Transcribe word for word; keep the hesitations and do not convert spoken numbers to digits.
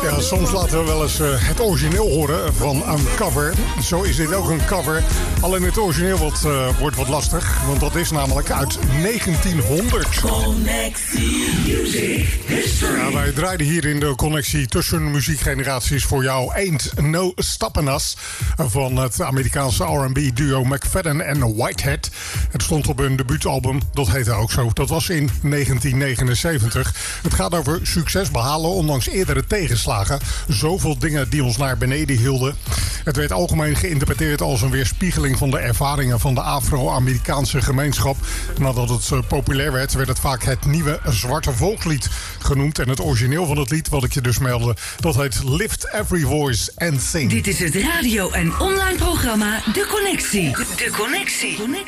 Ja, soms laten we wel eens uh, het origineel horen van een cover. Zo is dit ook een cover. Alleen het origineel wordt, uh, wordt wat lastig, want dat is namelijk uit negentienhonderd. Connectie Music History. Ja, wij draaiden hier in de connectie tussen muziekgeneraties voor jou Ain't No Stoppin' Us van het Amerikaanse R en B duo McFadden en Whitehead. Het stond op hun debuutalbum, dat heette ook zo. Dat was in negentien negenenzeventig. Het gaat over succes behalen ondanks eerdere tegenslagen. Zoveel dingen die ons naar beneden hielden. Het werd algemeen geïnterpreteerd als een weerspiegeling van de ervaringen van de Afro-Amerikaanse gemeenschap. Nadat het uh, populair werd, werd het vaak het nieuwe zwarte volkslied genoemd. En het origineel van het lied, wat ik je dus meldde, dat heet Lift Every Voice and Sing. Dit is het radio- en online programma De Connectie. De Connectie. Connectie.